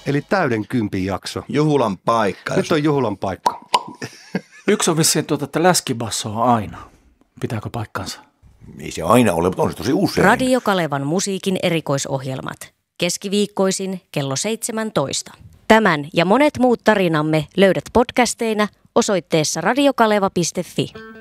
Eli täyden kympin jakso. Juhulan paikka. Nyt on juhulan paikka. Yksi on vissiin että läskibasso on aina. Pitääkö paikkansa? Ei se aina ole, mutta on se tosi usein. Radio Kalevan musiikin erikoisohjelmat. Keskiviikkoisin kello 17. Tämän ja monet muut tarinamme löydät podcasteina osoitteessa radiokaleva.fi.